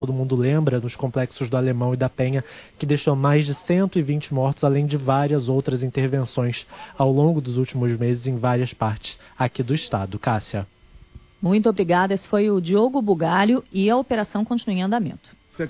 todo mundo lembra, nos complexos do Alemão e da Penha, que deixou mais de 120 mortos, além de várias outras intervenções ao longo dos últimos meses em várias partes aqui do estado. Cássia. Muito obrigada. Esse foi o Diogo Bugalho e a operação continua em andamento.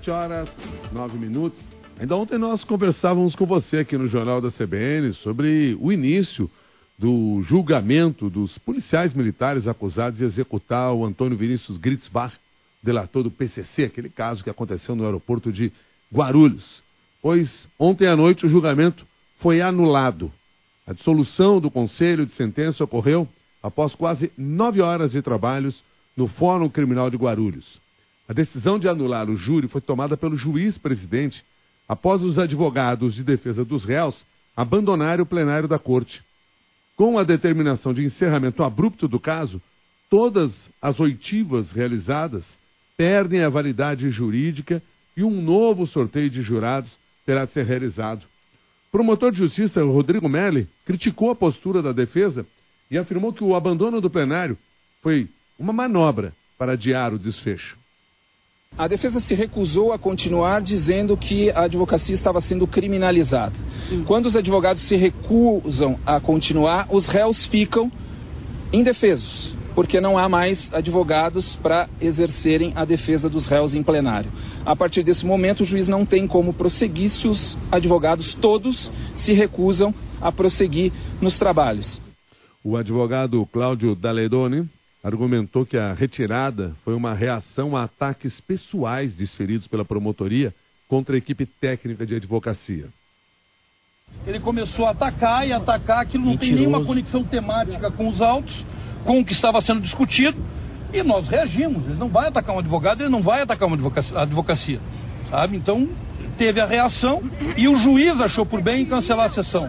7h09. Ainda ontem nós conversávamos com você aqui no Jornal da CBN sobre o início do julgamento dos policiais militares acusados de executar o Antônio Vinícius Gritzbach, delator do PCC, aquele caso que aconteceu no aeroporto de Guarulhos. Pois ontem à noite o julgamento foi anulado. A dissolução do Conselho de Sentença ocorreu após quase 9 horas de trabalhos no Fórum Criminal de Guarulhos. A decisão de anular o júri foi tomada pelo juiz-presidente após os advogados de defesa dos réus abandonarem o plenário da corte. Com a determinação de encerramento abrupto do caso, todas as oitivas realizadas perdem a validade jurídica e um novo sorteio de jurados terá de ser realizado. O promotor de justiça, Rodrigo Melli, criticou a postura da defesa e afirmou que o abandono do plenário foi uma manobra para adiar o desfecho. A defesa se recusou a continuar dizendo que a advocacia estava sendo criminalizada. Quando os advogados se recusam a continuar, os réus ficam indefesos, porque não há mais advogados para exercerem a defesa dos réus em plenário. A partir desse momento, o juiz não tem como prosseguir se os advogados todos se recusam a prosseguir nos trabalhos. O advogado Cláudio Daledoni argumentou que a retirada foi uma reação a ataques pessoais desferidos pela promotoria contra a equipe técnica de advocacia. Ele começou a atacar, aquilo não tem nenhuma conexão temática com os autos, com o que estava sendo discutido, e nós reagimos. Ele não vai atacar um advogado, ele não vai atacar uma advocacia, sabe? Então, teve a reação e o juiz achou por bem cancelar a sessão.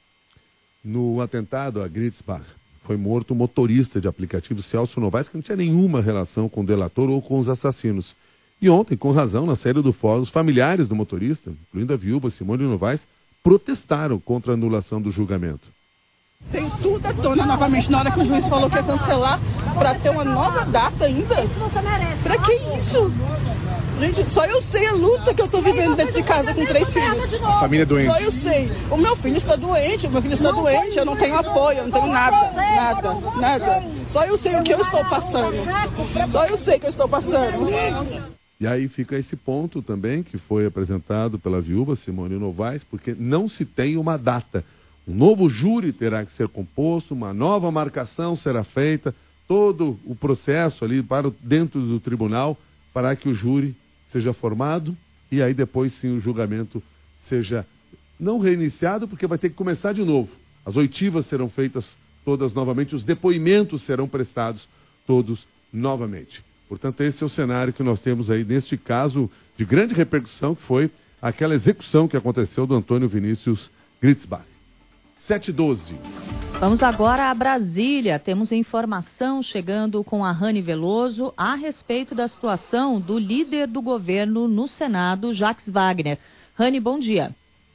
No atentado a Gritzbach, foi morto o motorista de aplicativo Celso Novaes, que não tinha nenhuma relação com o delator ou com os assassinos. E ontem, com razão, na série do fórum, os familiares do motorista, incluindo a viúva Simone Novaes, protestaram contra a anulação do julgamento. Tem tudo à tona novamente na hora que o juiz falou que ia cancelar para ter uma nova data ainda. Para que isso? Gente, só eu sei a luta que eu estou vivendo dentro de casa com 3 filhos. A família é doente. Só eu sei. O meu filho está doente, eu não tenho apoio, eu não tenho nada. Só eu sei o que eu estou passando. Só eu sei que eu estou passando. E aí fica esse ponto também, que foi apresentado pela viúva Simone Novaes, porque não se tem uma data. Um novo júri terá que ser composto, uma nova marcação será feita, todo o processo ali para dentro do tribunal, para que o júri seja formado e aí depois sim o julgamento seja não reiniciado, porque vai ter que começar de novo. As oitivas serão feitas todas novamente, os depoimentos serão prestados todos novamente. Portanto, esse é o cenário que nós temos aí neste caso de grande repercussão, que foi aquela execução que aconteceu do Antônio Vinícius Gritzbach. 7h12. Vamos agora a Brasília. Temos informação chegando com a Rani Veloso a respeito da situação do líder do governo no Senado, Jacques Wagner. Rani, bom dia.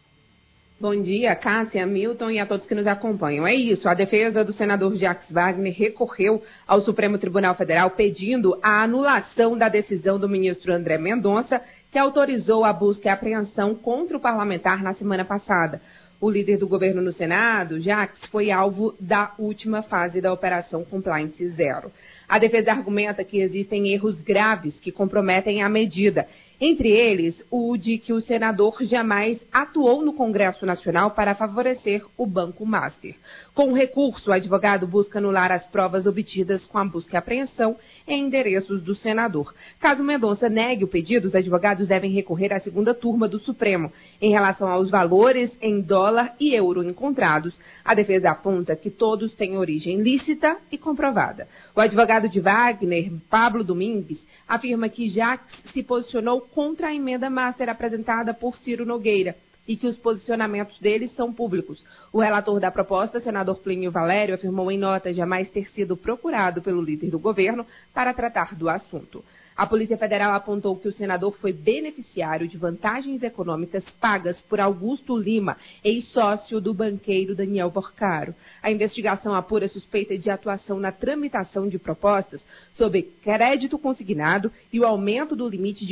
Bom dia, Cássia, Milton e a todos que nos acompanham. É isso, a defesa do senador Jacques Wagner recorreu ao Supremo Tribunal Federal pedindo a anulação da decisão do ministro André Mendonça, que autorizou a busca e apreensão contra o parlamentar na semana passada. O líder do governo no Senado, Jacques, foi alvo da última fase da Operação Compliance Zero. A defesa argumenta que existem erros graves que comprometem a medida, entre eles o de que o senador jamais atuou no Congresso Nacional para favorecer o Banco Master. Com o recurso, o advogado busca anular as provas obtidas com a busca e apreensão em endereços do senador. Caso Mendonça negue o pedido, os advogados devem recorrer à segunda turma do Supremo. Em relação aos valores em dólar e euro encontrados, a defesa aponta que todos têm origem lícita e comprovada. O advogado de Wagner, Pablo Domingues, afirma que Jacques se posicionou contra a emenda master apresentada por Ciro Nogueira e que os posicionamentos deles são públicos. O relator da proposta, senador Plínio Valério, afirmou em nota jamais ter sido procurado pelo líder do governo para tratar do assunto. A Polícia Federal apontou que o senador foi beneficiário de vantagens econômicas pagas por Augusto Lima, ex-sócio do banqueiro Daniel Porcaro. A investigação apura suspeita de atuação na tramitação de propostas sobre crédito consignado e o aumento do limite de